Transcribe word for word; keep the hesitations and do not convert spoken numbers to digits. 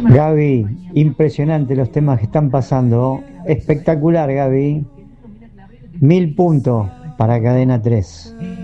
Gaby, impresionante los temas que están pasando. Espectacular, Gaby. Mil puntos para Cadena tres.